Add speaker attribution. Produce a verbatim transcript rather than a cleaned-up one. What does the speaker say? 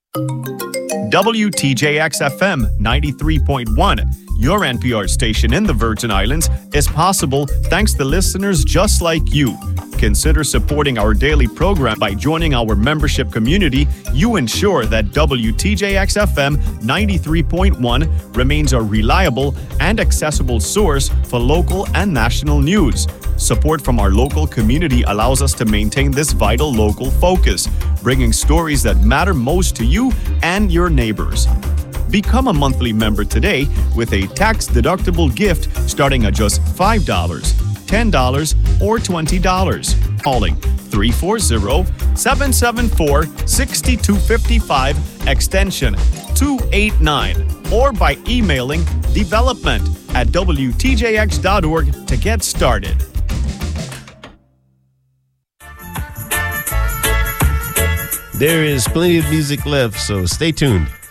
Speaker 1: W T J X F M ninety-three point one, your N P R station in the Virgin Islands, is possible thanks to listeners just like you. Consider supporting our daily program by joining our membership community. You ensure that W T J X F M ninety-three point one remains a reliable and accessible source for local and national news. Support from our local community allows us to maintain this vital local focus, bringing stories that matter most to you and your neighbors. Become a monthly member today with a tax-deductible gift starting at just five dollars, ten dollars, or twenty dollars. Calling three four zero, seven seven four, six two five five, extension two eight nine, or by emailing development at W T J X dot org to get started.
Speaker 2: There is plenty of music left, so stay tuned.